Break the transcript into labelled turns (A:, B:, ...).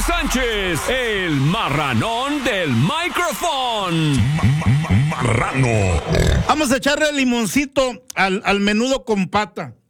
A: Sánchez, el marranón del micrófono.
B: Marrano.
C: Vamos a echarle limoncito al menudo con pata.